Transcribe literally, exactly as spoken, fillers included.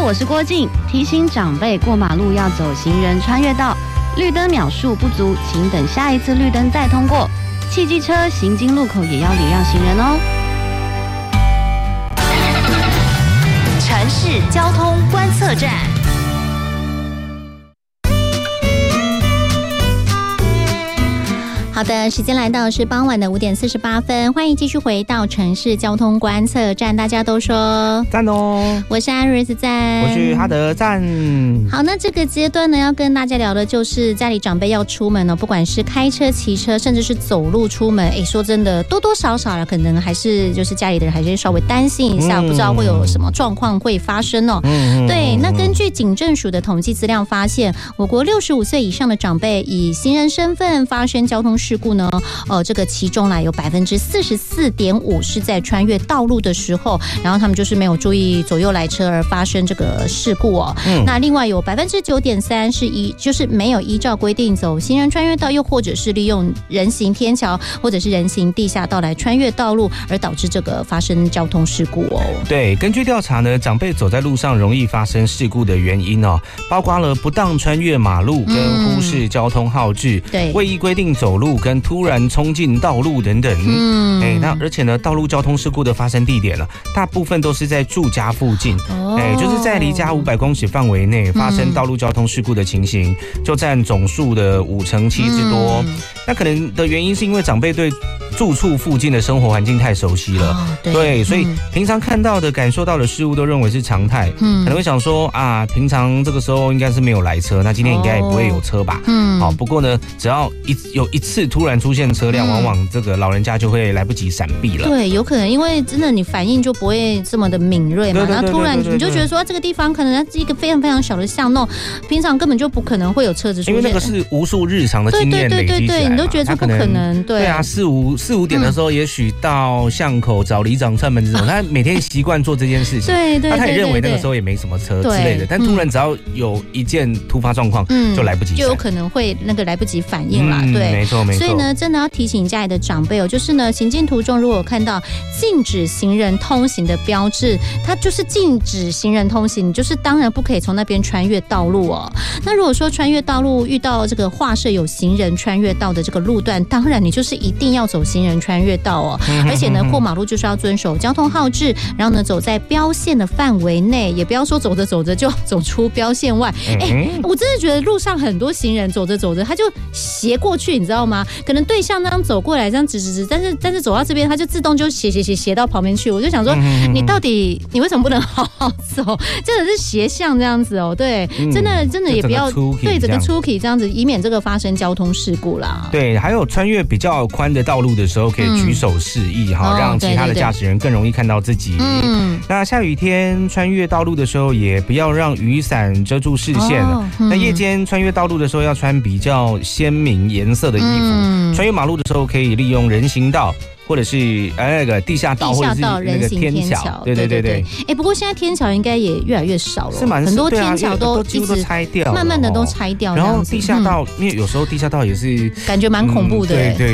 我是郭静，提醒长辈过马路要走行人穿越道，绿灯秒数不足，请等下一次绿灯再通过。汽机车行经路口也要礼让行人哦。 城市交通观测站。好的，时间来到是傍晚的五点四十八分，欢迎继续回到城市交通观测站。大家都说赞哦， 我是艾瑞斯赞， 我是哈德赞。 好，那这个阶段呢，要跟大家聊的就是家里长辈要出门呢，不管是开车、骑车，甚至是走路出门，哎，说真的，多多少少了，可能还是就是家里的人还是稍微担心一下，嗯、不知道会有什么状况会发生哦。嗯、对，那根据警政署的统计资料发现，我国六十五岁以上的长辈以行人身份发生交通事故呢，呃，这个其中呢有百分之四十四点五是在穿越道路的时候，然后他们就是没有注意左右来车而发生这个事故哦。嗯、那另外有百分之九点三是依就是没有依照规定走行人穿越道，又或者是利用人行天桥或者是人行地下道来穿越道路，而导致这个发生交通事故哦。 对，根据调查呢，长辈走在路上容易发生事故的原因哦，包括了不当穿越马路跟忽视交通号志，嗯、对，未依规定走路跟突然冲进道路等等，嗯，哎，那而且呢，道路交通事故的发生地点呢，大部分都是在住家附近，哦，哎，就是在离家五百公尺范围内发生道路交通事故的情形，嗯、就占总数的五成七之多。嗯、那可能的原因是因为长辈对住处附近的生活环境太熟悉了，哦、对, 对，所以平常看到的、感受到的事物都认为是常态，嗯，可能会想说啊，平常这个时候应该是没有来车，那今天应该也不会有车吧，嗯，好，不过呢，只要一有一次突然出现车辆，往往这个老人家就会来不及闪避了。 对，有可能因为真的你反应就不会这么的敏锐嘛，然后突然你就觉得说、啊、这个地方可能是一个非常非常小的巷弄，平常根本就不可能会有车子出现， 因为那个是无数日常的经验累积起来嘛，对对对对， 你都觉得不可能，对对啊，四五四五点的时候，也许到巷口找里长串门这种，他每天习惯做这件事情， 对对， 他也认为那个时候也没什么车之类的，但突然只要有一件突发状况，就来不及， 就有可能会那个来不及反应啦，对， 没错没错。 所以呢，真的要提醒家里的长辈哦，就是呢，行进途中如果看到禁止行人通行的标志，它就是禁止行人通行，你就是当然不可以从那边穿越道路哦。那如果说穿越道路遇到这个划设有行人穿越道的这个路段，当然你就是一定要走行人穿越道哦。而且呢，过马路就是要遵守交通号志，然后呢，走在标线的范围内，也不要说走着走着就走出标线外。哎，我真的觉得路上很多行人走着走着他就斜过去，你知道吗？可能对向这样走过来，这样直直直，但是但是走到这边，他就自动就斜斜斜斜到旁边去。我就想说，你到底你为什么不能好好走？真的是斜向这样子哦，对，真的真的也不要对整个出体这样子，以免这个发生交通事故啦。 对，还有穿越比较宽的道路的时候，可以举手示意哈，让其他的驾驶人更容易看到自己。嗯，那下雨天穿越道路的时候，也不要让雨伞遮住视线。哦嗯、那夜间穿越道路的时候，要穿比较鲜明颜色的衣服。嗯、穿越马路的时候，可以利用人行道。或者是呃那个地下道，或者是那个天桥，对对对对。 哎，不过现在天桥应该也越来越少了， 是蛮很多天桥都几乎都拆掉， 慢慢的都拆掉。 然后地下道，因为有时候地下道也是感觉蛮恐怖的， 对对。